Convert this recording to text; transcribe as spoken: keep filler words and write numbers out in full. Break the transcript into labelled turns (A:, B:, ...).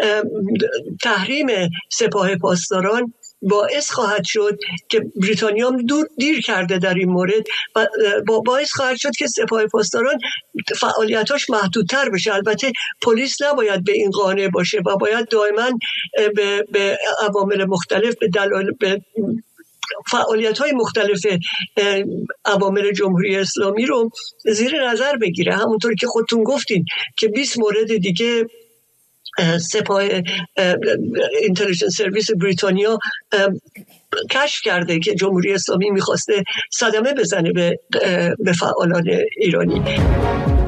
A: تحریم سپاه پاسداران باعث خواهد شد که بریتانیا هم دور دیر کرده در این مورد و باعث خواهد شد که سپاه پاسداران فعالیتاش محدودتر بشه. البته پلیس نباید به این قانع باشه و باید دائما به, به عوامل مختلف به دلایل به فعالیت‌های مختلف عوامل جمهوری اسلامی رو زیر نظر بگیره. همونطور که خودتون گفتین که بیست مورد دیگه سپاه اینتلیجنس سرویس بریتانیا کشف کرده که جمهوری اسلامی میخواسته صدمه بزنه به به فعالان ایرانی.